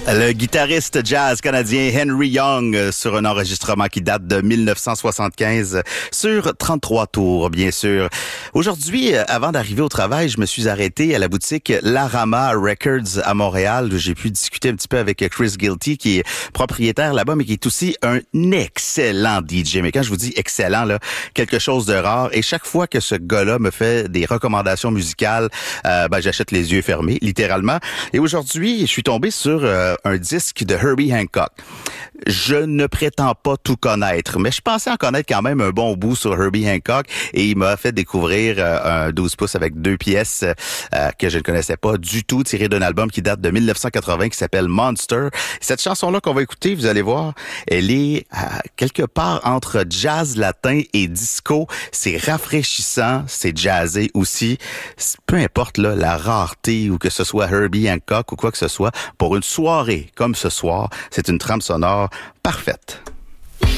Le guitariste jazz canadien Henry Young sur un enregistrement qui date de 1975 sur 33 tours, bien sûr. Aujourd'hui, avant d'arriver au travail, je me suis arrêté à la boutique Larama Records à Montréal, où j'ai pu discuter un petit peu avec Chris Gilty, qui est propriétaire là-bas, mais qui est aussi un excellent DJ. Mais quand je vous dis excellent, là, quelque chose de rare. Et chaque fois que ce gars-là me fait des recommandations musicales, j'achète les yeux fermés, littéralement. Et aujourd'hui, je suis tombé sur un disque de Herbie Hancock. Je ne prétends pas tout connaître, mais je pensais en connaître quand même un bon bout sur Herbie Hancock et il m'a fait découvrir un 12 pouces avec 2 pièces que je ne connaissais pas du tout, tiré d'un album qui date de 1980 qui s'appelle Monster. Cette chanson-là qu'on va écouter, vous allez voir, elle est quelque part entre jazz latin et disco. C'est rafraîchissant, c'est jazzé aussi. Peu importe là, la rareté ou que ce soit Herbie Hancock ou quoi que ce soit, pour une soirée comme ce soir, c'est une trame sonore parfaite.